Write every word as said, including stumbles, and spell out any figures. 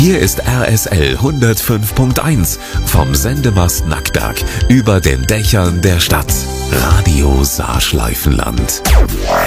Hier ist R S L hundertfünf Punkt eins vom Sendemast Nackberg über den Dächern der Stadt. Radio Saarschleifenland.